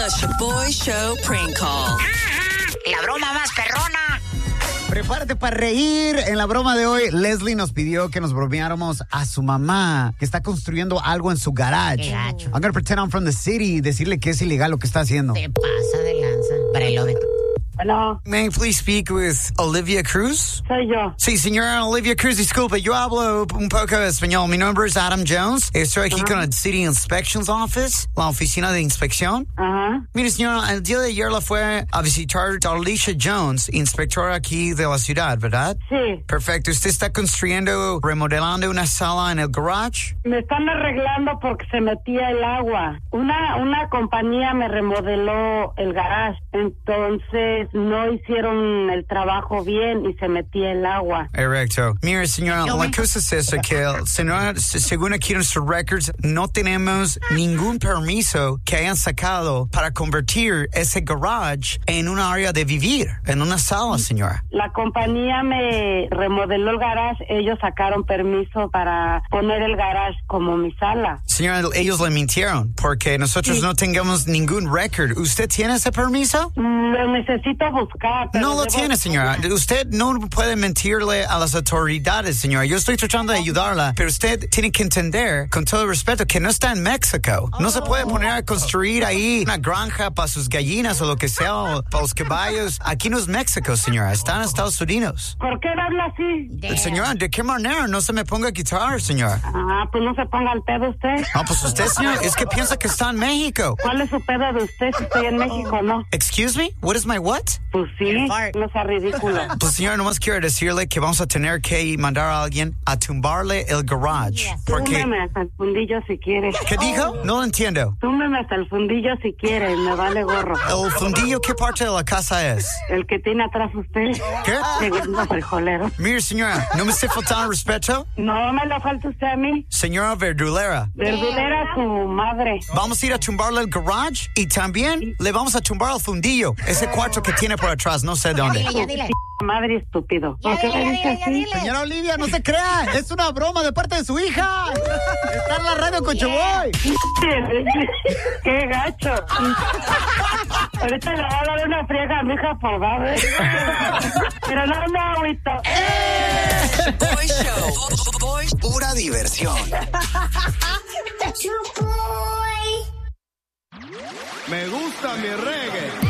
The Shaboy Show Prank Call. La broma más perrona. Prepárate para reír. En la broma de hoy, Leslie nos pidió que nos bromeáramos a su mamá, que está construyendo algo en su garage. Qué gacho. I'm gonna pretend I'm from the city y decirle que es ilegal lo que está haciendo. Te pasa de lanza. But I love it. Bueno, May I please speak with Olivia Cruz? soy yo. Sí, señora Olivia Cruz, disculpe, yo hablo un poco de español. Mi nombre es Adam Jones. Estoy aquí con el City Inspections Office, la oficina de inspección. Ajá. Mire, señora, el día de ayer la fue a visitar Darlisha Jones, inspectora aquí de la ciudad, ¿verdad? Sí. Perfecto. ¿Usted está construyendo, remodelando una sala en el garage? Me están arreglando porque se metía el agua. Una compañía me remodeló el garage, entonces no hicieron el trabajo bien y se metía el agua. Correcto. Mire, señora, la cosa es esa, que según aquí nuestros records, no tenemos ningún permiso que hayan sacado para convertir ese garage en un área de vivir, en una sala, señora. La compañía me remodeló el garage, ellos sacaron permiso para poner el garage como mi sala. Señora, ellos le mintieron porque nosotros no tenemos ningún record. ¿Usted tiene ese permiso? Lo necesito buscar. Pero No lo debo- tiene, señora. Usted no puede mentirle a las autoridades, señora. Yo estoy tratando de ayudarla, pero usted tiene que entender, con todo respeto, que no está en México. No se puede poner a construir ahí una granja para sus gallinas o lo que sea, o para los caballos. Aquí no es México, señora. Está en Estados Unidos. ¿Por qué habla así? Señora, ¿de qué manera? No se me ponga a quitar, señora. Ah, pues no se ponga el pedo usted. No, pues usted, señora, es que piensa que está en México. ¿Cuál es su pedo de usted si estoy en México, no? Excuse me? What is my what? Pues sí, no sea ridículo. Pues señora, nomás quiero decirle que vamos a tener que mandar a alguien a tumbarle el garage. Porque... Túmbeme hasta el fundillo si quieres. ¿Qué dijo? No lo entiendo. Túmbeme hasta el fundillo si quieres, me vale gorro. ¿El fundillo qué parte de la casa es? El que tiene atrás usted. ¿Qué? Segundo frijolero. Mire, señora, ¿no me esté faltando respeto? No me lo falta usted a mí. Señora verdulera, Verdulera su madre. vamos a ir a tumbarle el garage y también le vamos a tumbar el fundillo. Ese cuarto que tiene por atrás, no sé dónde. Dile. Madre estúpido. ¿Por qué me dice así? Señora Olivia, no se crea. Es una broma de parte de su hija. Está en la radio con Chaboy. ¡Qué gacho! Ahorita le voy a dar una friega a mi hija por ver. Pero no me agüito. Shaboy Show. Pura diversión. Me gusta mi reggae.